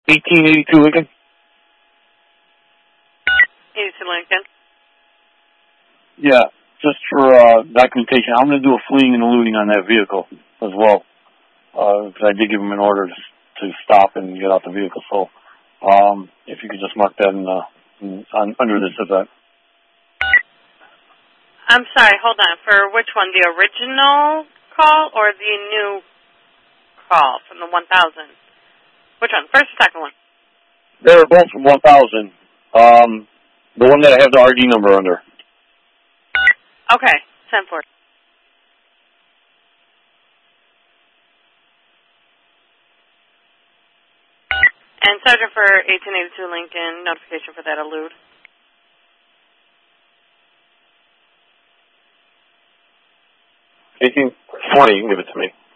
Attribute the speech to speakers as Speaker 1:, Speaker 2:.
Speaker 1: 1882 Lincoln.
Speaker 2: 82 Lincoln.
Speaker 1: Yeah, just for documentation, I'm going to do a fleeing and eluding on that vehicle as well. Because I did give him an order to stop and get out the vehicle. So if you could just mark that under this event.
Speaker 2: I'm sorry, hold on. For which one? The original call or the new call from the 1000? Which one? First or second one?
Speaker 1: They're both from 1000. The one that I have the RD number under.
Speaker 2: Okay, 10-4. And Sergeant for 1882 Lincoln, notification for that elude.
Speaker 1: 1820, give it to me.